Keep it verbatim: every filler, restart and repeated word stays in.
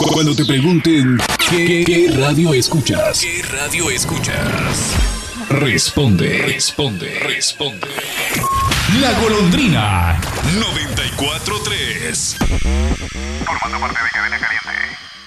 Cuando te pregunten ¿qué, qué radio escuchas? ¿Qué radio escuchas? Responde, responde, responde. La Golondrina noventa y cuatro punto tres. Formando parte de Cadena Caliente.